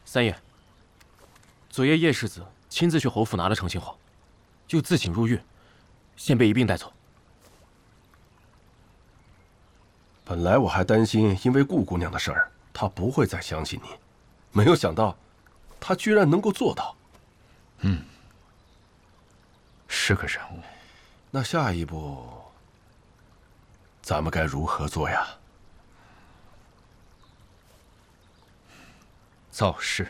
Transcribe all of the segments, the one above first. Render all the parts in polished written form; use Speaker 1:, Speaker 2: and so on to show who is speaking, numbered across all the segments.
Speaker 1: 三爷，昨夜叶世子亲自去侯府拿了成亲皇，又自请入狱，现被一并带走。
Speaker 2: 本来我还担心，因为顾姑娘的事儿，她不会再相信你，没有想到，她居然能够做到。
Speaker 3: 是个人物。
Speaker 2: 那下一步，咱们该如何做呀？
Speaker 3: 造势。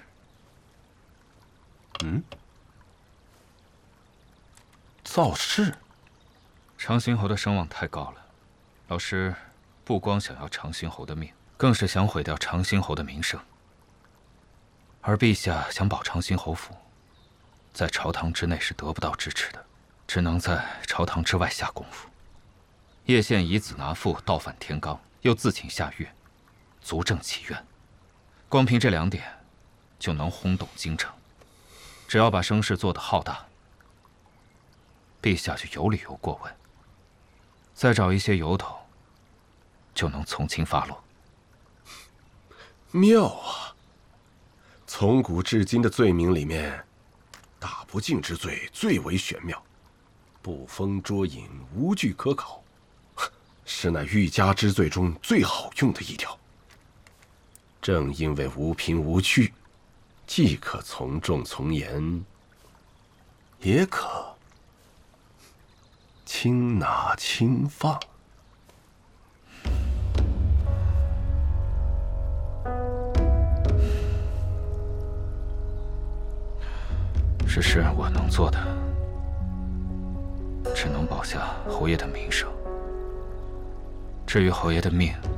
Speaker 2: 造势。
Speaker 3: 长兴侯的声望太高了，老师不光想要长兴侯的命，更是想毁掉长兴侯的名声。而陛下想保长兴侯府，在朝堂之内是得不到支持的，只能在朝堂之外下功夫。叶县以子拿父，倒反天罡，又自请下狱，足正其愿。光凭这2点，就能轰动京城。只要把声势做得浩大，陛下就有理由过问，再找一些由头，就能从轻发落。
Speaker 2: 妙啊！从古至今的罪名里面，大不敬之罪最为玄妙，不风捉影，无据可考，是乃欲加之罪中最好用的一条。正因为无凭无据，既可从重从严，也可轻拿轻放。
Speaker 3: 只是我能做的，只能保下侯爷的名声。至于侯爷的命，